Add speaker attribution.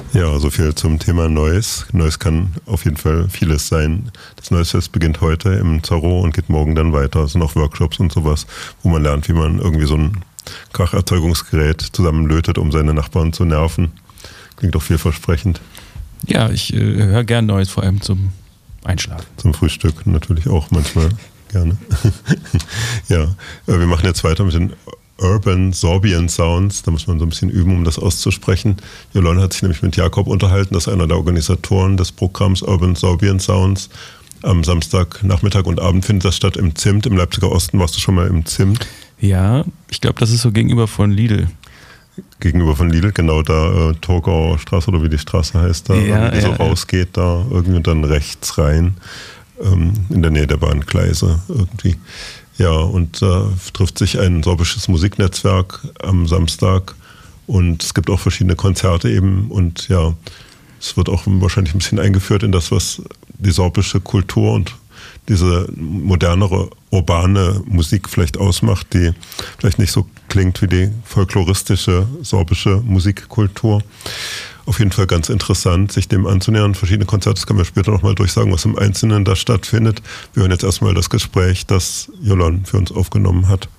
Speaker 1: Ja, so viel zum Thema Neues. Neues kann auf jeden Fall vieles sein. Das Neues beginnt heute im Zorro und geht morgen dann weiter. Es sind auch Workshops und sowas, wo man lernt, wie man irgendwie so ein Kracherzeugungsgerät zusammenlötet, um seine Nachbarn zu nerven. Klingt doch vielversprechend.
Speaker 2: Ja, ich höre gern Neues, vor allem zum Einschlafen.
Speaker 1: Zum Frühstück natürlich auch manchmal gerne. Ja, wir machen jetzt weiter mit den Urban Sorbian Sounds. Da muss man so ein bisschen üben, um das auszusprechen. Jolon hat sich nämlich mit Jakob unterhalten, das ist einer der Organisatoren des Programms Urban Sorbian Sounds. Am Samstagnachmittag und Abend findet das statt im Zimt, im Leipziger Osten. Warst du schon mal im Zimt?
Speaker 2: Ja, ich glaube, das ist so gegenüber von Lidl.
Speaker 1: Gegenüber von Lidl, genau da, Torgauer Straße oder wie die Straße heißt, da,
Speaker 2: ja,
Speaker 1: die so rausgeht, da irgendwie dann rechts rein, in der Nähe der Bahngleise irgendwie. Ja, und da trifft sich ein sorbisches Musiknetzwerk am Samstag und es gibt auch verschiedene Konzerte eben und ja, es wird auch wahrscheinlich ein bisschen eingeführt in das, was die sorbische Kultur und diese modernere, urbane Musik vielleicht ausmacht, die vielleicht nicht so klingt wie die folkloristische sorbische Musikkultur. Auf jeden Fall ganz interessant, sich dem anzunähern. Verschiedene Konzerte, das können wir später nochmal durchsagen, was im Einzelnen da stattfindet. Wir hören jetzt erstmal das Gespräch, das Jolon für uns aufgenommen hat.